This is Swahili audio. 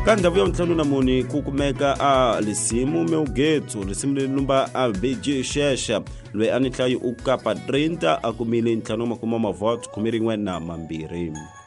Kandhavu ya mtlhanu na muni kukumeka lisimu Meugetsu, lisimu lilumba BG Shesha, lwe anitlayu ukapa 30 akumili ntlhanu makuma mavoto kumiringwe na mambiri.